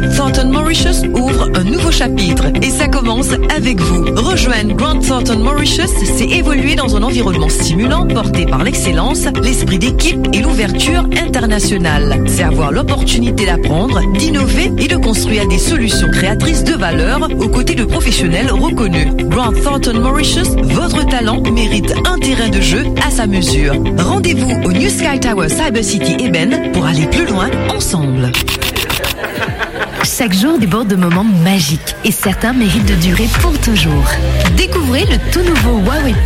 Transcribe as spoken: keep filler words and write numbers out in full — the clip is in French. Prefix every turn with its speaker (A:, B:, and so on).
A: Grant Thornton Mauritius ouvre un nouveau chapitre et ça commence avec vous. Rejoindre Grant Thornton Mauritius, c'est évoluer dans un environnement stimulant porté par l'excellence, l'esprit d'équipe et l'ouverture internationale. C'est avoir l'opportunité d'apprendre, d'innover et de construire des solutions créatrices de valeur aux côtés de professionnels reconnus. Grant Thornton Mauritius, votre talent mérite un terrain de jeu à sa mesure. Rendez-vous au New Sky Tower Cyber City Eben pour aller plus loin ensemble.
B: Chaque jour déborde de moments magiques et certains méritent de durer pour toujours. Découvrez le tout nouveau Huawei